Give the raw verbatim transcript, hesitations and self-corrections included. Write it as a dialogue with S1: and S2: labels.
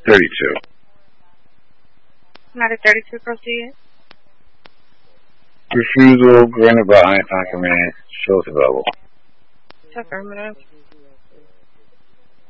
S1: thirty-two.
S2: Matter thirty-two, proceed.
S1: Refusal granted by Einstein Command. Shows available.
S2: Affirmative.